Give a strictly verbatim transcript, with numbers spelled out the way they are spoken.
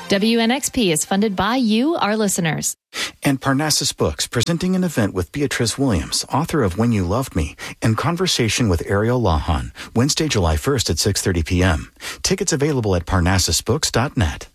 W N X P is funded by you, our listeners. And Parnassus Books, presenting an event with Beatrice Williams, author of When You Loved Me, in conversation with Ariel Lahan, Wednesday, July first at six thirty p.m. Tickets available at parnassus books dot net.